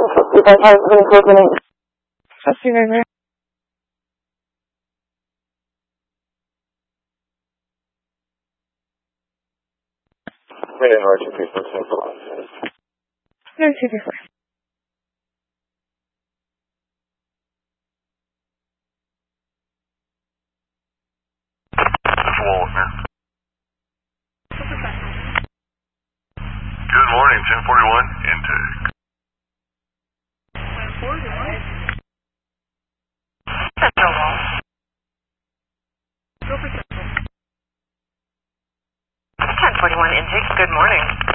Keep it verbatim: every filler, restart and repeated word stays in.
Trustee River. Hey, R two three four Central. No, two three four. Good morning, ten forty-one, intake. ten forty-one? Central Wall. Go for Central. ten forty-one, intake, good morning.